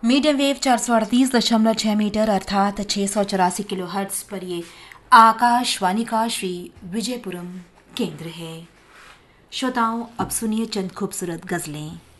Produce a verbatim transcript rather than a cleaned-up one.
Medium wave चार सौ अड़तीस दशमलव छह मीटर अर्थात छह सौ चौरासी किलो हर्ट्स पर ये आकाशवाणी का श्री विजयपुरम केंद्र है। श्रोताओं, अब सुनिए चंद खूबसूरत गजलें।